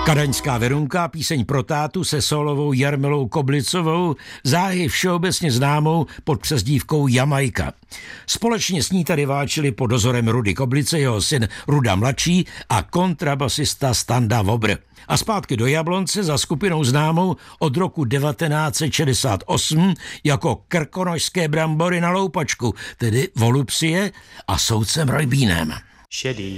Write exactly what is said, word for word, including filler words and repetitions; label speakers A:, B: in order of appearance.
A: Kadaňská Verunka, píseň pro tátu se solovou Jarmilou Koblicovou, záhy všeobecně známou pod přezdívkou Jamajka. Společně s ní tady váčili pod dozorem Rudy Koblice jeho syn Ruda mladší a kontrabasista Standa Vobr. A zpátky do Jablonce za skupinou známou od roku devatenáct set šedesát osm jako Krkonošské brambory na loupačku, tedy Volupsie a Soudcem Rojbínem.
B: Šedý